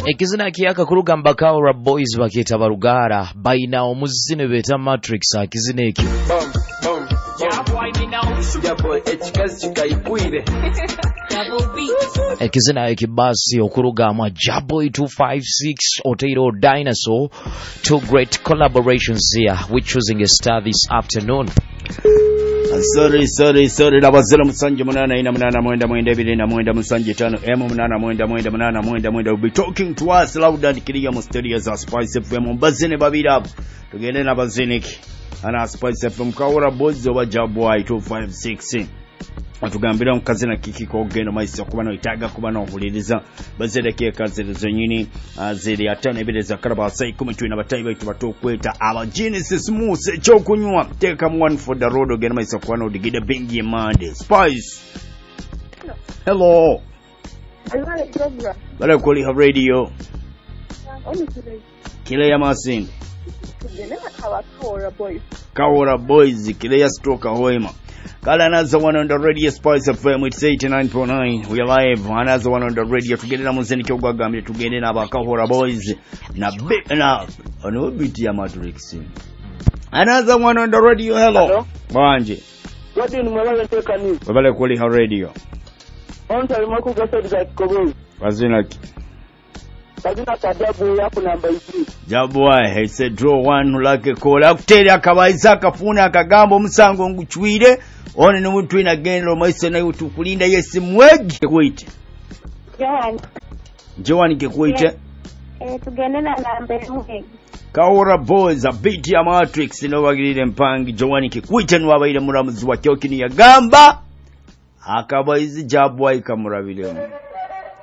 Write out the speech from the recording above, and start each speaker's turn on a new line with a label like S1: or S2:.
S1: Ekizina kiyaka kurugamba Kaura Boys baketa barugara baina omuzine beta Matrix akizina ekyo. Ekizina ekibasi okurugamwa Jaboy 256 Otero Dinosaur. Two great collaborations here. We're choosing a star this afternoon.
S2: Sorry. Nabazela musanje munana ina munana mwenda ebiri na mwenda musanje tano munana mwenda will be talking to us loud and clear mysterious as Spice FM bazene babira tugende na bazeniki ana Spice FM Kaura Boys oba Jaboy 256 atugambira mukazi na kiki ko genda maisi kuba no itaga kuba no huliriza bazereke kazizo nyini ziri atane ebireza karaba sai 12 na batayi baitu batokweta aba Genesis Muse chokunywa teka one for the road genda maisi kuba no digide bingi mande Spice. Hello. Bala kuli ha radio. Kile ya masindi. Kaura Boys kile ya stroke hoima. Kala another one on the radio Spice FM it's 89.9 we are live another one on the radio tugende na muzeni kyogwagambye tugende na Kaura Boys na ono biti ya Matrix another one on the radio. Hello banje
S3: wadi ni mwala teka ni
S2: babale kuli ha radio
S3: on tali mako gasa kobo
S2: wazinaki
S3: kazina kadabu yako namba 3
S2: Jaboy he said draw one like call akuteri akabayiza akafuna akagambo musango nguchwire one no mutwe na genero maise na utukulinda yesi mwege kuite Joan ke kuite
S4: tugende na namba 1
S2: Kaura Boys a beat ya Matrix no bagirire mpangi Joan ke kuite no abaire muramuzi wa kyokini ya gamba akabayizi Jaboy kamurabire